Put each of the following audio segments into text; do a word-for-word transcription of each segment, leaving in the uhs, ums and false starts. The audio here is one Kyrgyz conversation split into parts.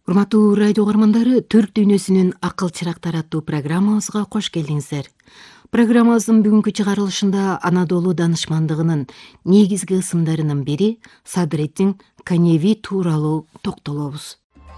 Урматтуу радио угармандары, Түрк дүйнөсүнүн акыл чырактары аттуу программабызга кош келиңиздер. Программабыздын бүгүнкү чыгарылышында Анадолу данышмандыгынын негизги ысымдарынын бири Садреддин Каневи тууралуу токтолобуз.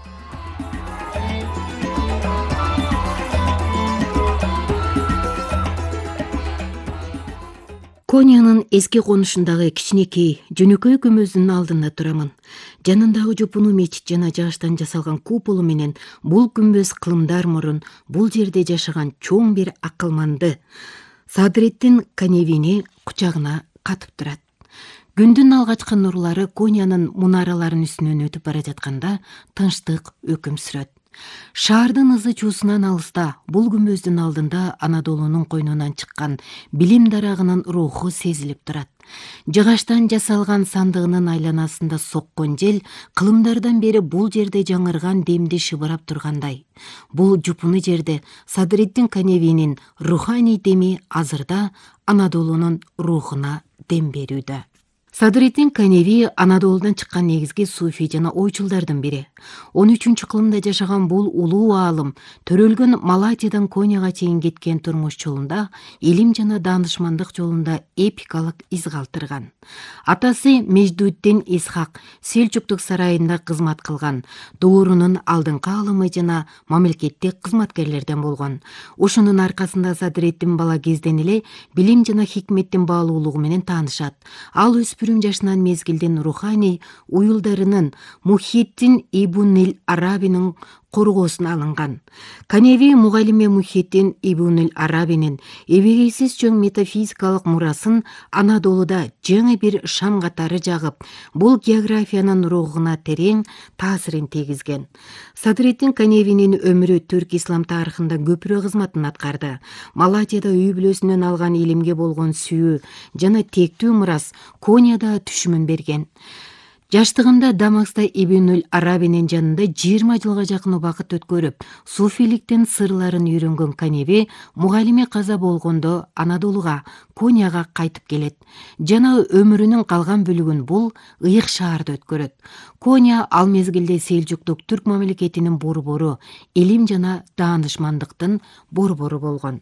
Конянын эски конушундагы кичинекей, жөнөкөй күмбөздүн алдында турамын. Жанындагы жупуну мечит жана жааштан жасалган куполу менен бул күмбөз кылымдар мурун бул жерде жашаган чоң бир акылманды Садреддин Каневини кучагына катып турат. Күндүн алгачкы нурлары Конянын мунараларынын үстүнөн өтүп бара жатканда тынчтык өкүм сүрөт. Шаардын ызы чуусунан алыста бул күмбөздүн алдында Анадолунун койнунан чыккан билим дарагынын руху сезилип турат. Жыгачтан жасалган сандыгынын айланасында соккон жел кылымдардан бери бул жерде жаңырган демди шыбырап тургандай. Бул жупуну жерде Садреддин Каневинин руханий деми азырда Анадолунун рухуна дем берүүдө. Садреддин Каневи Анадолудан чыккан негизги суфий жана ойчулдардын бири. он үчүнчү кылымда жашаган бул улуу аалым төрөлгөн Малатиядан Коняга чейин кеткен турмуш жолунда илим жана даанышмандык жолунда эпикалык из калтырган. Атасы Междуддин Исхак Селчуктук сарайында кызмат кылган, доорунун алдыңкы аалымы жана мамлекеттик кызматкерлерден болгон. Ушунун аркасында Садреддин бала кезден эле билим жана хикметтин баалуулугу менен таанышат. Ал өспүрүм жашынан мезгилдин руханий уюлдарынын Мухиддин ибн Арабинин коргоосуна алынган. Каневи мугалиме Мухиддин ибн Арабинин эбегейсиз чоң метафизикалык мурасын Анадолуда жаңы бир шам катары жагып, бул географиянын рухуна терең таасирин тийгизген. Садреддин Каневинин өмүрү түрк ислам тарыхында көпүрө кызматын аткарды. Малатияда үй бүлөсүнөн алган илимге болгон сүйүү жана тектүү мурас Конияда түшүмүн берген. Жаштыгында Дамаскта Ибн Арабинин жанында жыйырма жылга жакын убакыт өткөрүп, суфиликтин сырларын үйрөнгөн Каневи мугалиме каза болгондо Анадолуга, Конияга кайтып келет. Жана өмүрүнүн калган бөлүгүн бул ыйык шаарда өткөрөт. Коня ал мезгилде Селжуктук түрк мамлекетинин борбору, илим жана даанышмандыктын борбору болгон.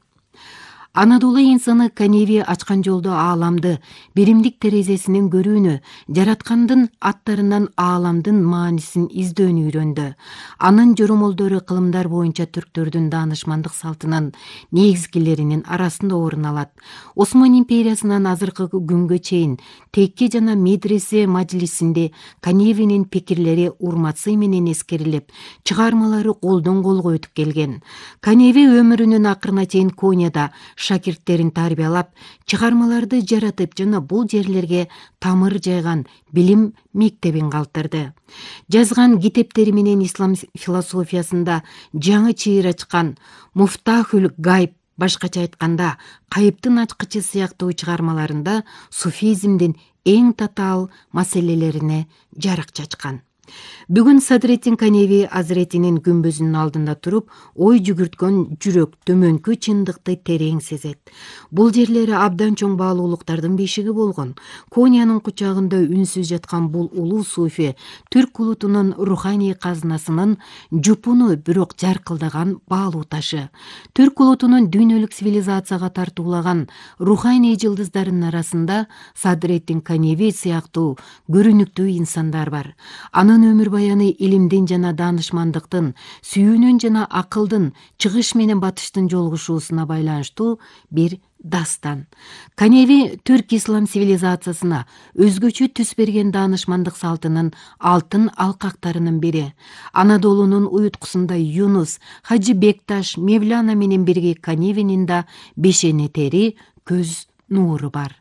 Анадолу инсаны Каневи ачкан жолдо ааламды, биримдик терезесинен көрүүнү, жараткандын аттарынан ааламдын маанисин издөөнү үйрөндү. Анын жоромолдору кылымдар боюнча түрктөрдүн даанышмандык салтынын негизгилеринин арасында орун алат. Осман империясынан азыркы күнгө чейин текке жана медресе мажлисинде Каневинин пикирлери урматсый менен эскерилип, чыгармалары колдон колго өтүп келген. Каневи өмүрүнүн акырына чейин Конияда шакирттерин тарбиялап, чыгармаларды жаратып жана бул жерлерге тамыр жайган билим мектебин калтырды. Жазган китептери менен ислам философиясында жаңы чыйыр ачкан Муфтахул Гайб, башкача айтканда Кайыптын ачкычы сыяктуу чыгармаларында суфизмдин эң татаал маселелерине жарык чачкан. Бүгүн Садреддин Каневи азиретинин күмбөзүнүн алдында туруп, ой жүгүрткөн жүрөк төмөнкү чындыкты терең сезет. Бул жерлери абдан чоң баалуулуктардын бешиги болгон. Конянын кучагында үнсүз жаткан бул улуу суфи түрк улутунун руханий казынасынын жупуну, бирок жаркылдаган баалуу ташы. Түрк улутунун дүйнөлүк цивилизацияга тартуулаган руханий жылдыздарынын арасында Садреддин Каневи сыяктуу көрүнүктүү инсандар бар. Анын өмүр баяны илимдин жана даанышмандыктын, сүйүүнүн жана акылдын, чыгыш менен батыштын жолугушуусуна байланыштуу бир дастан. Каневи түрк ислам цивилизациясына өзгөчө түс берген даанышмандык салтынын алтын алкактарынын бири. Анадолунун уюткусунда Юнус, Хажы Бекташ, Мевлана менен бирге Каневинин да бешенетери, көз нуру бар.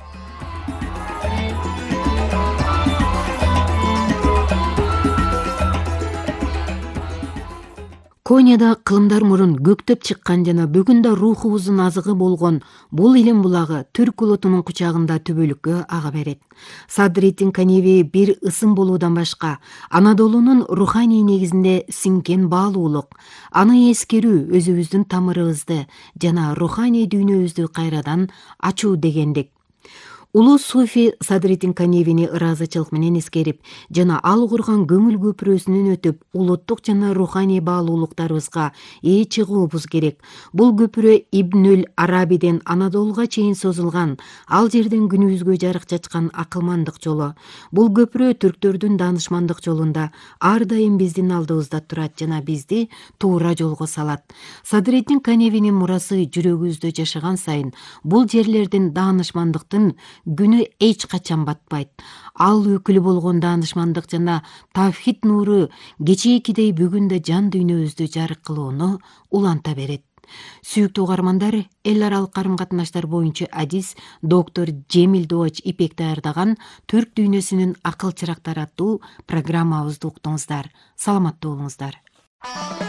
Конияда кылымдар мурун көктөп чыккан жана бүгүндө рухубуздун азыгы болгон бул илим булагы түрк улутунун кучагында түбөлүккө ага берет. Садреддин Каневи бир ысым болуудан башка Анадолунун руханий негизинде сиңген баалуулук, аны эскерүү өзүбүздүн тамырыбызды жана руханий дүйнөбүздү кайрадан ачуу дегендик. Улуу суфи Садреддин Каневини ыраазычылык менен эскерип жана ал курган көңүл көпүрөсүнөн өтүп улуттук жана руханий баалуулуктарыбызга ээ чыгуубуз керек. Бул көпүрө Ибнүл Арабиден Анадолуга чейин созулган, ал жерден күнүбүзгө жарык чачкан акылмандык жолу. Бул көпүрө түрктөрдүн даанышмандык жолунда ар дайым биздин алдыбызда турат жана бизди туура жолго салат. Садреддин Каневинин мурасы жүрөгүбүздө жашаган сайын бул жерлердин даанышмандыктын күнү эч качан батпайт. Ал өкүлү болгон даанышмандык жана тавхид нуру кечээкидей бүгүн да жан дүйнөбүздү жарык кылууну уланта берет. Сүйүктүү угармандар, эл аралык карым катнаштар боюнча адис доктор Жемил Дубач Ипек даярдаган Түрк дүйнөсүнүн акыл чырактары аттуу программабызды уктуңуздар. Саламаттуу болуңуздар.